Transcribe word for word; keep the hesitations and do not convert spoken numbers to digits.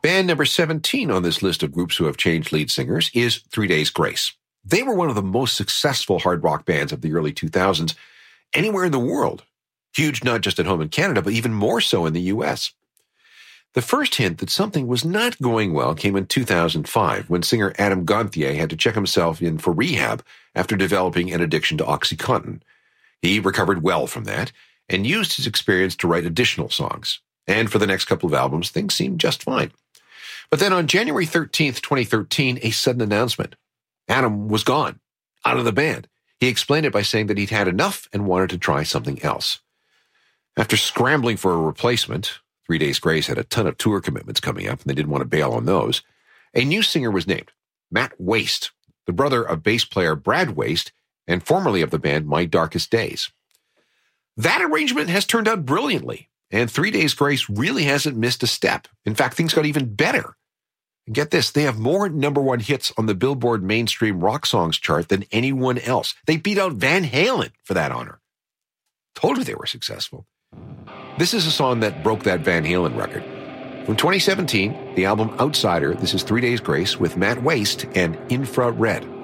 Band number seventeen on this list of groups who have changed lead singers is Three Days Grace. They were one of the most successful hard rock bands of the early two thousands anywhere in the world. Huge not just at home in Canada, but even more so in the U S. The first hint that something was not going well came in two thousand five, when singer Adam Gonthier had to check himself in for rehab after developing an addiction to OxyContin. He recovered well from that and used his experience to write additional songs. And for the next couple of albums, things seemed just fine. But then on January thirteenth, twenty thirteen, a sudden announcement. Adam was gone, out of the band. He explained it by saying that he'd had enough and wanted to try something else. After scrambling for a replacement, Three Days Grace had a ton of tour commitments coming up, and they didn't want to bail on those. A new singer was named, Matt Waste, the brother of bass player Brad Waste, and formerly of the band My Darkest Days. That arrangement has turned out brilliantly, and Three Days Grace really hasn't missed a step. In fact, things got even better. And get this, they have more number one hits on the Billboard Mainstream Rock Songs chart than anyone else. They beat out Van Halen for that honor. Told you they were successful. This is a song that broke that Van Halen record. From twenty seventeen, the album Outsider, this is Three Days Grace with Matt Waste and Infrared.